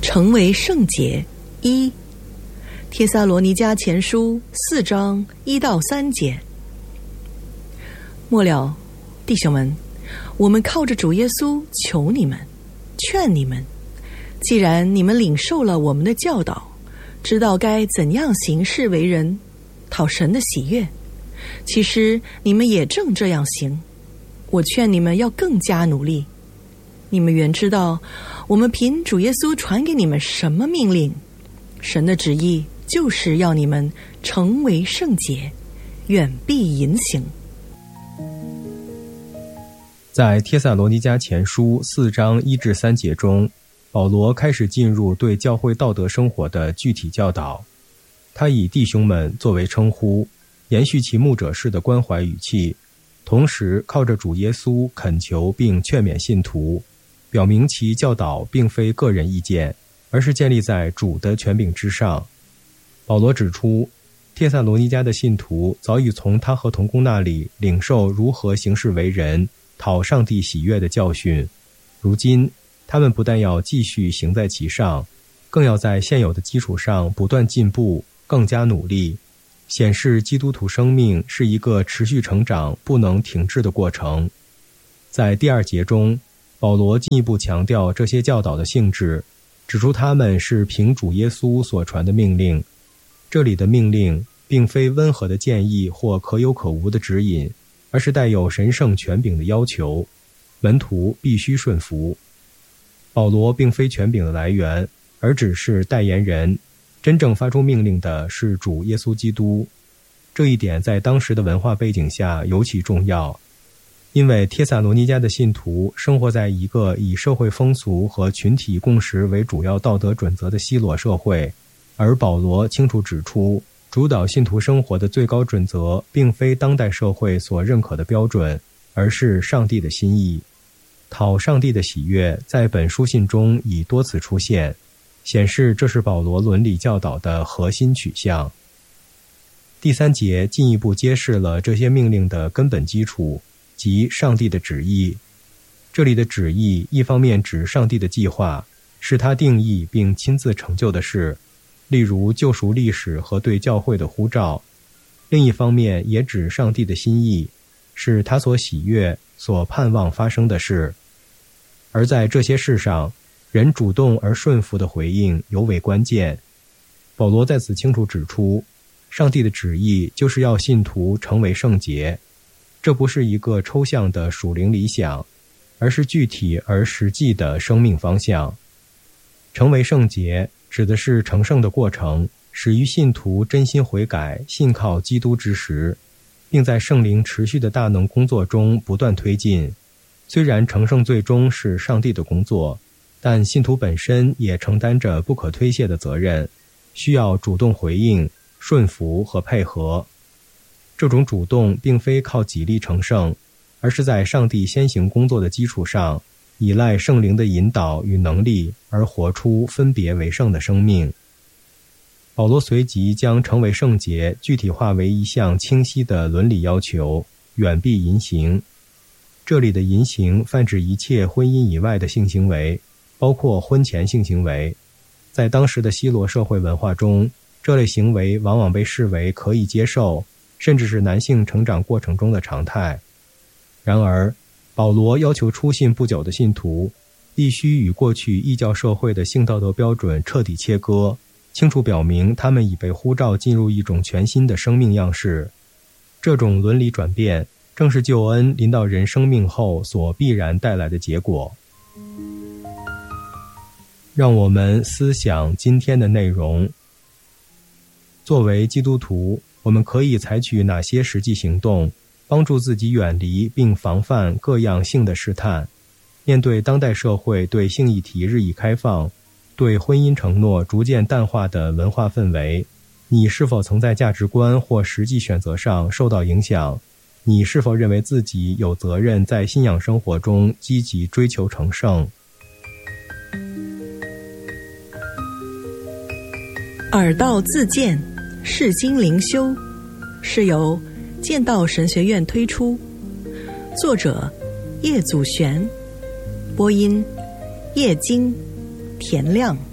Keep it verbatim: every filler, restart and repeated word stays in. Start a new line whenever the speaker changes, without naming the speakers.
成为圣洁。一，帖撒罗尼迦前书四章一到三节。末了，弟兄们，我们靠着主耶稣求你们，劝你们，既然你们领受了我们的教导，知道该怎样行事为人，讨神的喜悦，其实你们也正这样行。我劝你们要更加努力。你们原知道我们凭主耶稣传给你们什么命令，神的旨意就是要你们成为圣洁，远避淫行。
在帖撒罗尼迦前书四章一至三节中，保罗开始进入对教会道德生活的具体教导。他以弟兄们作为称呼，延续其牧者式的关怀语气，同时靠着主耶稣恳求并劝勉信徒，表明其教导并非个人意见，而是建立在主的权柄之上。保罗指出，帖撒罗尼迦的信徒早已从他和同工那里领受如何行事为人，讨上帝喜悦的教训。如今他们不但要继续行在其上，更要在现有的基础上不断进步，更加努力，显示基督徒生命是一个持续成长不能停滞的过程。在第二节中，保罗进一步强调这些教导的性质，指出他们是凭主耶稣所传的命令。这里的命令并非温和的建议或可有可无的指引，而是带有神圣权柄的要求，门徒必须顺服。保罗并非权柄的来源，而只是代言人，真正发出命令的是主耶稣基督。这一点在当时的文化背景下尤其重要，因为帖撒罗尼迦的信徒生活在一个以社会风俗和群体共识为主要道德准则的希罗社会，而保罗清楚指出，主导信徒生活的最高准则并非当代社会所认可的标准，而是上帝的心意。讨上帝的喜悦在本书信中已多次出现，显示这是保罗伦理教导的核心取向。第三节进一步揭示了这些命令的根本基础，即上帝的旨意。这里的旨意一方面指上帝的计划，是他定义并亲自成就的事，例如救赎历史和对教会的呼召；另一方面也指上帝的心意，是他所喜悦、所盼望发生的事。而在这些事上，人主动而顺服的回应尤为关键。保罗在此清楚指出，上帝的旨意就是要信徒成为圣洁。这不是一个抽象的属灵理想，而是具体而实际的生命方向。成为圣洁指的是成圣的过程，始于信徒真心悔改，信靠基督之时，并在圣灵持续的大能工作中不断推进。虽然成圣最终是上帝的工作，但信徒本身也承担着不可推卸的责任，需要主动回应、顺服和配合。这种主动并非靠己力成圣，而是在上帝先行工作的基础上，依赖圣灵的引导与能力，而活出分别为圣的生命。保罗随即将成为圣洁具体化为一项清晰的伦理要求，远避淫行。这里的淫行泛指一切婚姻以外的性行为，包括婚前性行为。在当时的希罗社会文化中，这类行为往往被视为可以接受，甚至是男性成长过程中的常态。然而，保罗要求初信不久的信徒必须与过去异教社会的性道德标准彻底切割，清楚表明他们已被呼召进入一种全新的生命样式。这种伦理转变正是救恩临到人生命后所必然带来的结果。让我们思想今天的内容。作为基督徒，我们可以采取哪些实际行动，帮助自己远离并防范各样性的试探？面对当代社会对性议题日益开放，对婚姻承诺逐渐淡化的文化氛围，你是否曾在价值观或实际选择上受到影响？你是否认为自己有责任在信仰生活中积极追求成圣？
耳道自荐，释经灵修，是由剑道神学院推出，作者叶祖璇，播音叶金、田亮。